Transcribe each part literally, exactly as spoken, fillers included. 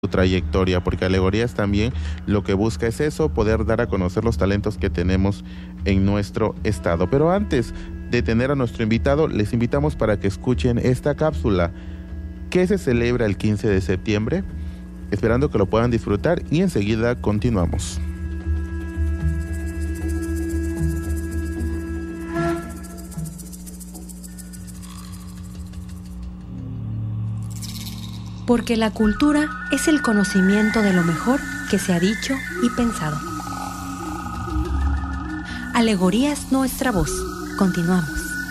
su trayectoria, porque Alegorías también lo que busca es eso, poder dar a conocer los talentos que tenemos en nuestro estado. Pero antes de tener a nuestro invitado, les invitamos para que escuchen esta cápsula que se celebra el quince de septiembre, esperando que lo puedan disfrutar y enseguida continuamos. Porque la cultura es el conocimiento de lo mejor que se ha dicho y pensado. Alegorías, nuestra voz. Continuamos.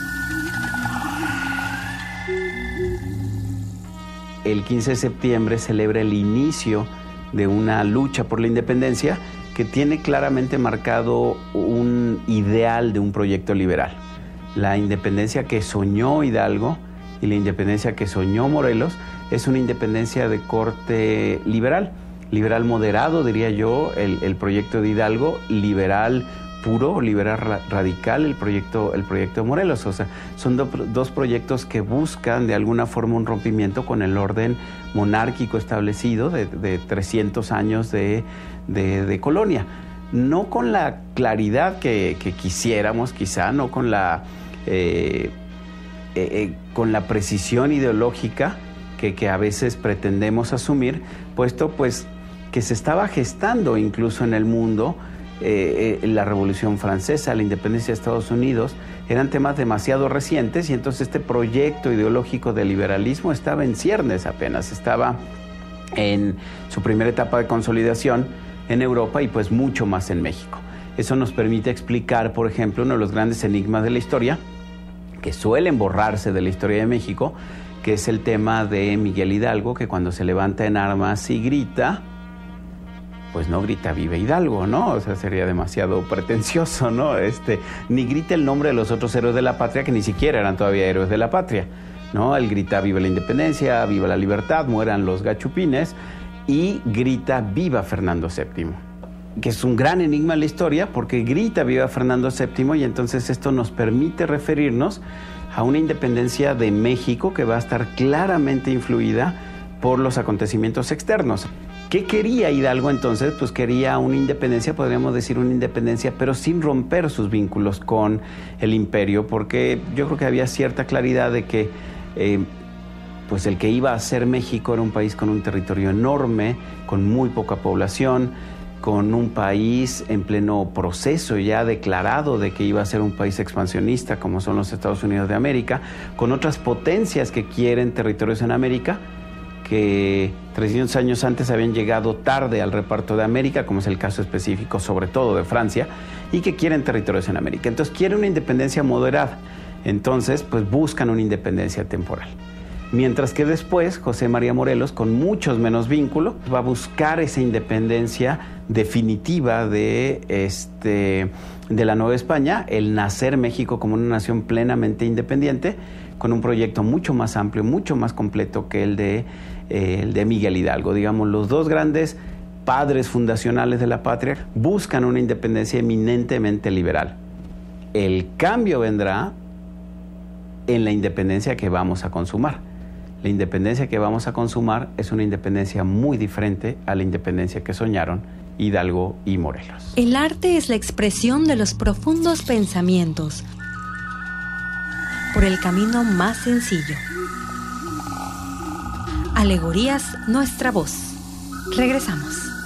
El quince de septiembre celebra el inicio de una lucha por la independencia que tiene claramente marcado un ideal de un proyecto liberal. La independencia que soñó Hidalgo y la independencia que soñó Morelos es una independencia de corte liberal, liberal moderado, diría yo, el, el proyecto de Hidalgo, liberal puro, liberal ra- radical, el proyecto, el proyecto de Morelos. O sea, son do, dos proyectos que buscan de alguna forma un rompimiento con el orden monárquico establecido de, de trescientos años de, de, de colonia. No con la claridad que, que quisiéramos, quizá, no con la, eh, eh, eh, con la precisión ideológica Que, que a veces pretendemos asumir, puesto pues que se estaba gestando incluso en el mundo eh, eh, la Revolución Francesa, la independencia de Estados Unidos, eran temas demasiado recientes y entonces este proyecto ideológico del liberalismo estaba en ciernes apenas, estaba en su primera etapa de consolidación en Europa y pues mucho más en México. Eso nos permite explicar, por ejemplo, uno de los grandes enigmas de la historia, que suelen borrarse de la historia de México, que es el tema de Miguel Hidalgo, que cuando se levanta en armas y grita, pues no grita viva Hidalgo, ¿no? O sea, sería demasiado pretencioso, ¿no? Este, ni grita el nombre de los otros héroes de la patria, que ni siquiera eran todavía héroes de la patria, ¿no? Él grita viva la independencia, viva la libertad, mueran los gachupines, y grita viva Fernando séptimo, que es un gran enigma en la historia, porque grita viva Fernando séptimo, y entonces esto nos permite referirnos a una independencia de México que va a estar claramente influida por los acontecimientos externos. ¿Qué quería Hidalgo entonces? Pues quería una independencia, podríamos decir una independencia, pero sin romper sus vínculos con el imperio, porque yo creo que había cierta claridad de que eh, pues el que iba a ser México era un país con un territorio enorme, con muy poca población, con un país en pleno proceso ya declarado de que iba a ser un país expansionista como son los Estados Unidos de América, con otras potencias que quieren territorios en América, que trescientos años antes habían llegado tarde al reparto de América, como es el caso específico sobre todo de Francia, y que quieren territorios en América. Entonces quieren una independencia moderada, entonces pues buscan una independencia temporal. Mientras que después José María Morelos, con muchos menos vínculos, va a buscar esa independencia definitiva de, este, de la Nueva España, el nacer México como una nación plenamente independiente, con un proyecto mucho más amplio, mucho más completo que el de, eh, el de Miguel Hidalgo. Digamos, los dos grandes padres fundacionales de la patria buscan una independencia eminentemente liberal. El cambio vendrá en la independencia que vamos a consumar. La independencia que vamos a consumar es una independencia muy diferente a la independencia que soñaron Hidalgo y Morelos. El arte es la expresión de los profundos pensamientos por el camino más sencillo. Alegorías, nuestra voz. Regresamos.